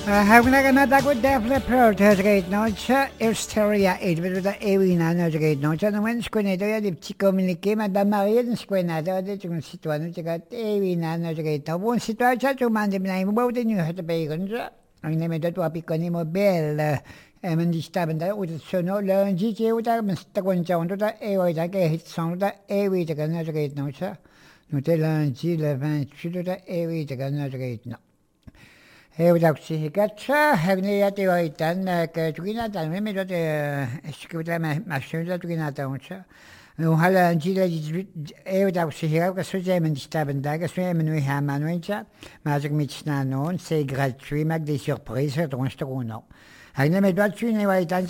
Hagnaganadag developer great noche, Eusteria et de Ewina great noche, and when Squenator, the petit communiqué, Madame Marie and Squenator, the citoyen, to get Ewina great. One situation to man the name about the new head of bacon. I name it to a piconimo bell. Men de stabbende ut sono lundi che ut Mr. Gonzalo da e da che sono da e da che great noche. Nous lundi le 28 da e da che great no. Eudaksi katsa herniyati waitan ke tukinatan me do eskuta ma shunda tukinatan unsa hala jila eudaksi ka sujemen stabenda ka sujemen we hamanwencha magic mitchna non c'est gratuit mag des surprises dans ce tourno Hagna me do tuni waitan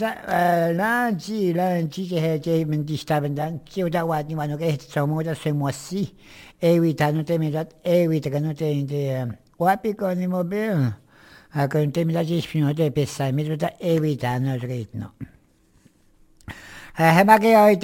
lundi ke men stabenda ki uda wani wano ke somo da ce mois-ci evitano te me dat evitano te inde Wapi con i mobili? A con te mi la gestione dei pesai, mi tutta evitano il ritmo. Ma che ho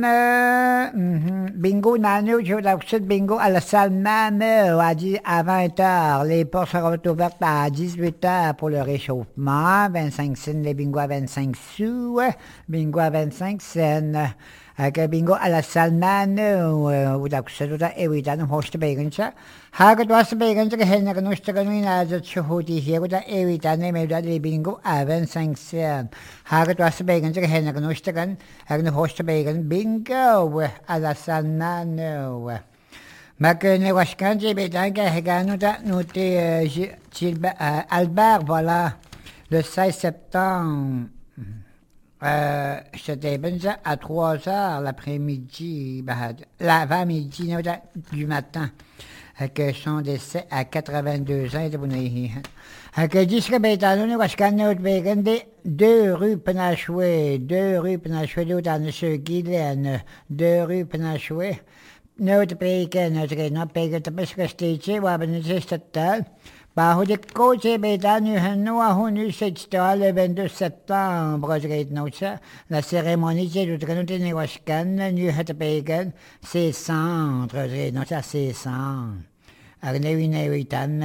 bingo nano, je l'ai bingo à la salle Mano à 20h. Les portes seront ouvertes à 18h pour le réchauffement. 25 cents, les bingo à 25 sous, bingo à 25 cents. Che bingo alla salmano udaksuda evitan host begancha hagat was begancha henna nustaganina za chuhudi hieguda evitan nemeda de bingo aven sanction hagat was begancha henna nustagan agna host began bingo alla salmano Makene waskanje bedanga heganuda nuti Albert voilà le 16 septembre C'était à 3h l'après-midi, l'avant-midi du matin, que son décès à 82 ans. Que disque bétanon, parce qu'on a deux rues Penachoué, dans ce Guylaine, 2 rues Penachoué. Notre pays, notre pays, parce que c'était, Bah, de côté, bétanu, nous avons eu cette histoire le 22 septembre, la cérémonie de Trinité Washkan, nous avons payé 600, c'est 600. Agne une évitan,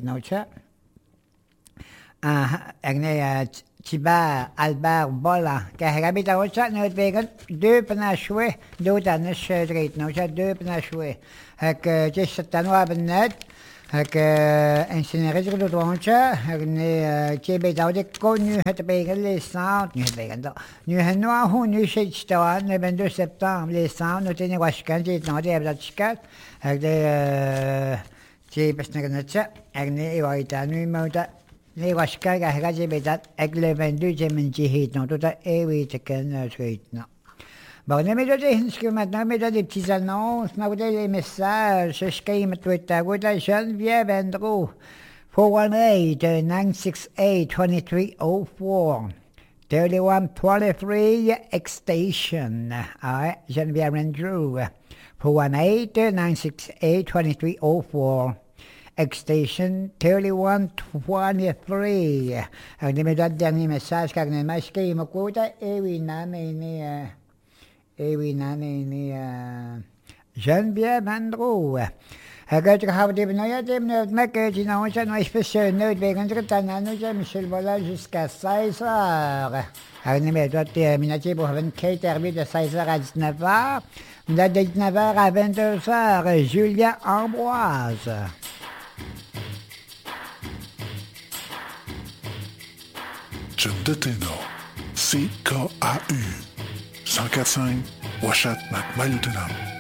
Agne Tibar, Albert Bola, car habita au chat, nous avons payé 2 penachoués, d'autres années, 2 penachoués. Que j'ai cette année net. Incinéré de Toncha, qui est connu, het begen les sound, nu begen dat. Nu hen nu hoe nu zit staan, le 22 septembre, les sound, nu tene waskan, die nou die hebben dat skat. Die best nog net zo, ne waita nu moet ne waskan, ga je bij dat, le 22 mensen heet nou, tot dat te kennen, weet nou. Bon, on a mis maintenant, mais des petites annonces, on a des messages, je me Twitter, vous êtes Geneviève Andrew, 418-968-2304, 3123 extension, alright, Geneviève Andrew, 418-968-2304, extension 3123. On a mis le dernier message, car on a masqué, il et oui, Et oui, nani Geneviève Andrew. Gaat er gaan we even naar het mekken, die nou zijn wij speciaal nooit wegen het aan nu zijn Michel voilà jusqu'à 16 heures. Hij neemt het wat minatje boven Kater weer de 16 heures à 19 heures. De 19 heures à 22 heures, Julien Ambroise. John de Ténor, CKAU. 104.5 Washat McMalutenam.